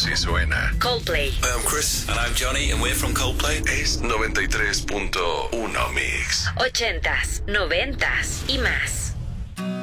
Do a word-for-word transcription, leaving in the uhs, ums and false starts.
Así suena Coldplay. Hi, I'm Chris. And I'm Johnny, and we're from Coldplay. Es noventa y tres punto uno Mix. Ochentas, noventas y más.